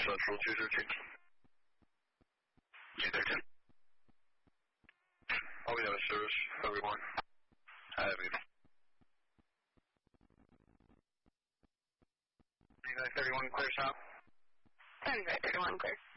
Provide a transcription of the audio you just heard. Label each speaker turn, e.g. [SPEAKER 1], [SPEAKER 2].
[SPEAKER 1] Central 213. 213. I'll be out of service. Have a good morning. Have a good. 3931 clear south. 3931 clear.